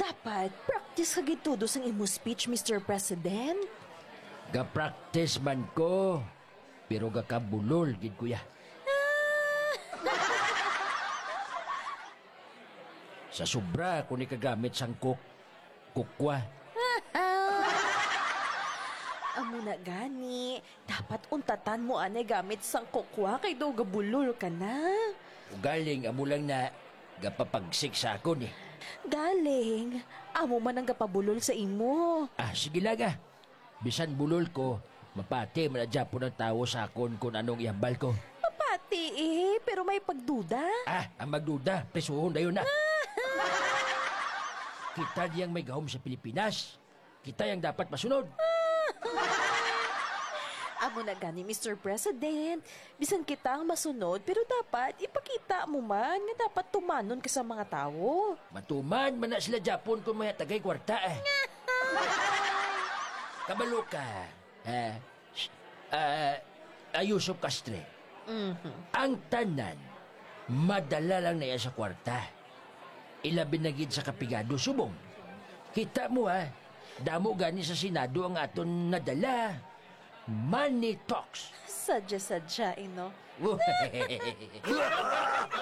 Dapat, practice ka gitudo sang imo speech, Mr. President. Ga-practice man ko, pero gakabulol, gid kuya. Sa sobra ko ni kagamit sang kukwa. Amo na gani, dapat untatan mo anay gamit sang kokwa kay daw gabulol ka na. Ugaling amo lang na gapapagsik sa akon eh. Galing, amo man ang gapabulol sa imo. Sige lang ah. Bisan bulol ko, mapati manadya po ng tao sa akon kung anong ihambal ko. Mapati pero may pagduda. Ang magduda, presuhon na yun na. Kita diyang may gahom sa Pilipinas. Kita yang dapat masunod. Amo na gani, Mr. President. Bisan kita ang masunod, pero dapat ipakita mo man nga dapat tumanon ka sa mga tao. Matuman man na sila Japon kung may tagay kwarta eh. Kabalo ka. Ayusop Castre. Ang tanan, madala lang na yan sa kwarta. Ilabi na gid sa kapigado subong. Kita mo damo gani sa Senado ang aton nadala. Money talks. Sadya-sadya, ino.